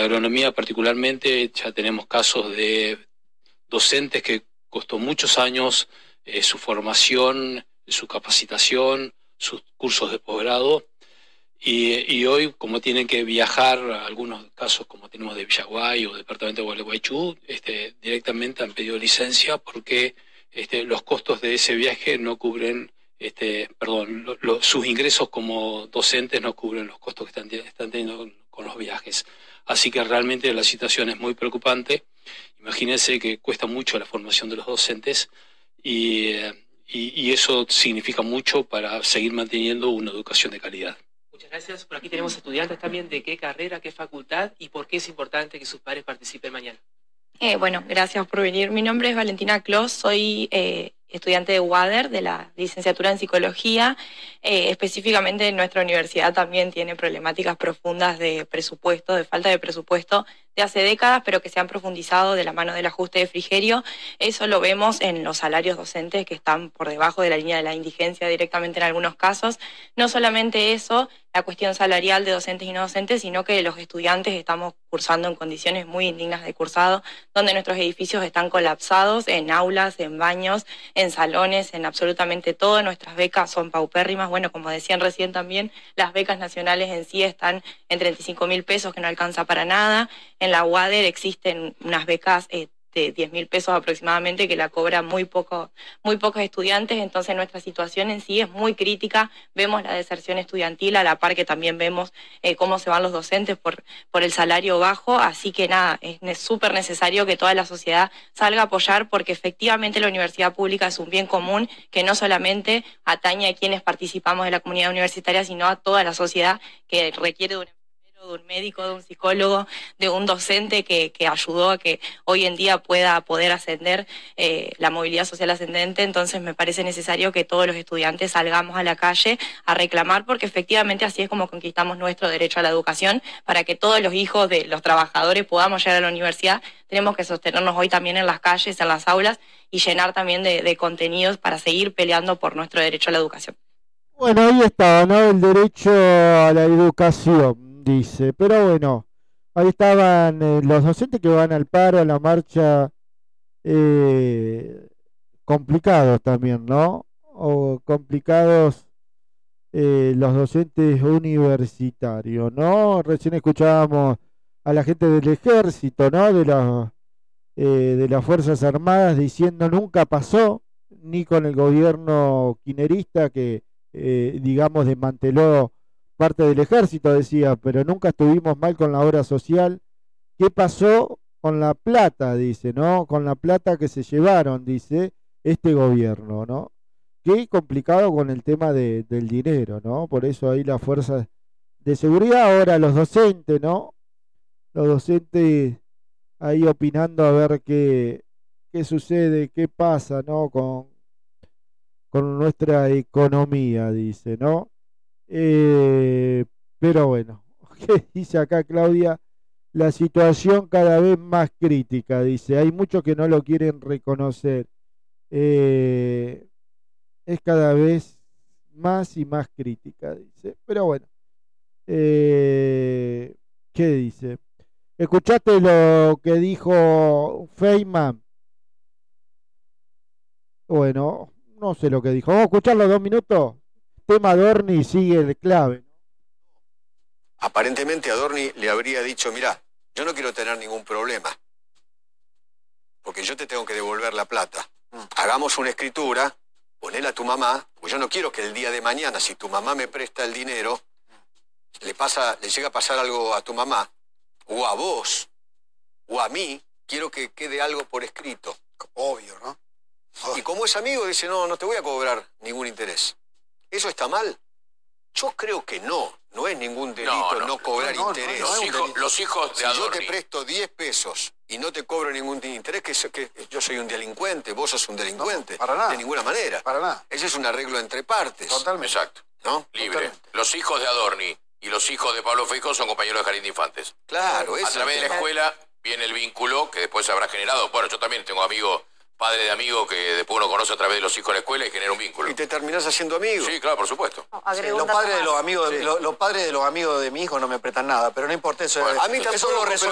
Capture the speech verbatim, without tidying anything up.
agronomía particularmente ya tenemos casos de docentes que costó muchos años eh, su formación, su capacitación, sus cursos de posgrado, y, y hoy como tienen que viajar, algunos casos como tenemos de Villaguay o departamento de Gualeguaychú, este, directamente han pedido licencia porque este, los costos de ese viaje no cubren, este, perdón, lo, lo, sus ingresos como docentes no cubren los costos que están, están teniendo con los viajes. Así que realmente la situación es muy preocupante. Imagínense que cuesta mucho la formación de los docentes y, y, y eso significa mucho para seguir manteniendo una educación de calidad. Muchas gracias. Por aquí tenemos estudiantes también de qué carrera, qué facultad y por qué es importante que sus padres participen mañana. Eh, bueno, gracias por venir. Mi nombre es Valentina Clos, soy eh, estudiante de U A D E R, de la licenciatura en Psicología. Eh, específicamente nuestra universidad también tiene problemáticas profundas de presupuesto, de falta de presupuesto de hace décadas, pero que se han profundizado de la mano del ajuste de Frigerio. Eso lo vemos en los salarios docentes que están por debajo de la línea de la indigencia directamente en algunos casos. No solamente eso, la cuestión salarial de docentes y no docentes, sino que los estudiantes estamos cursando en condiciones muy indignas de cursado, donde nuestros edificios están colapsados en aulas, en baños, en salones, en absolutamente todo. Nuestras becas son paupérrimas. Bueno, como decían recién también, las becas nacionales en sí están en treinta y cinco mil pesos, que no alcanza para nada. En la U A D E R existen unas becas eh, de diez mil pesos aproximadamente que la cobran muy poco, muy pocos estudiantes, entonces nuestra situación en sí es muy crítica. Vemos la deserción estudiantil, a la par que también vemos eh, cómo se van los docentes por, por el salario bajo, así que nada, es súper necesario que toda la sociedad salga a apoyar, porque efectivamente la universidad pública es un bien común que no solamente atañe a quienes participamos de la comunidad universitaria, sino a toda la sociedad, que requiere de una de un médico, de un psicólogo, de un docente que, que ayudó a que hoy en día pueda poder ascender eh, la movilidad social ascendente. Entonces me parece necesario que todos los estudiantes salgamos a la calle a reclamar, porque efectivamente así es como conquistamos nuestro derecho a la educación. Para que todos los hijos de los trabajadores podamos llegar a la universidad, tenemos que sostenernos hoy también en las calles, en las aulas, y llenar también de, de contenidos para seguir peleando por nuestro derecho a la educación. Bueno, ahí estaba, ¿no? El derecho a la educación, dice, pero bueno, ahí estaban eh, los docentes que van al paro, a la marcha, eh, complicados también, ¿no? O complicados eh, los docentes universitarios, ¿no? Recién escuchábamos a la gente del ejército, ¿no? De, la, eh, de las Fuerzas Armadas diciendo nunca pasó, ni con el gobierno kirchnerista que, eh, digamos, desmanteló parte del ejército, decía, pero nunca estuvimos mal con la obra social. ¿Qué pasó con la plata? Dice, ¿no? Con la plata que se llevaron, dice, este gobierno, ¿no? Qué complicado con el tema de, del dinero, ¿no? Por eso ahí las fuerzas de seguridad, ahora los docentes, ¿no? Los docentes ahí opinando a ver qué, qué sucede, qué pasa, ¿no? Con, con nuestra economía, dice, ¿no? Eh, pero bueno, ¿qué dice acá Claudia? La situación cada vez más crítica, dice. Hay muchos que no lo quieren reconocer. Eh, es cada vez más y más crítica, dice. Pero bueno, eh, ¿qué dice? ¿Escuchaste lo que dijo Feynman? Bueno, no sé lo que dijo. Vamos a escucharlo dos minutos. Tema Adorni sigue el clave. Aparentemente Adorni le habría dicho, mirá, yo no quiero tener ningún problema, porque yo te tengo que devolver la plata. Hagamos una escritura, ponela a tu mamá, porque yo no quiero que el día de mañana, si tu mamá me presta el dinero, le pasa, le llega a pasar algo a tu mamá, o a vos, o a mí, quiero que quede algo por escrito. Obvio, ¿no? Oh. Y como es amigo, dice, no, no te voy a cobrar ningún interés. ¿Eso está mal? Yo creo que no. No es ningún delito no, no, no cobrar no, no, interés. No, no, los, hijos, los hijos de si Adorni. Yo te presto diez pesos y no te cobro ningún interés, que, que yo soy un delincuente, vos sos un delincuente. No, para nada. De ninguna manera. Para nada. Ese es un arreglo entre partes. Totalmente. Exacto. ¿No? Libre. Totalmente. Los hijos de Adorni y los hijos de Pablo Feijóo son compañeros de jardín de infantes. Claro. A través de la escuela viene el vínculo que después se habrá generado. Bueno, yo también tengo amigos, padre de amigos, que después uno conoce a través de los hijos de la escuela y genera un vínculo. Y te terminás haciendo amigo. Sí, claro, por supuesto. No, sí, los padres de los amigos, sí. los, los padres de los amigos de mi hijo no me prestan nada, pero no importa eso. Bueno, a mí eso lo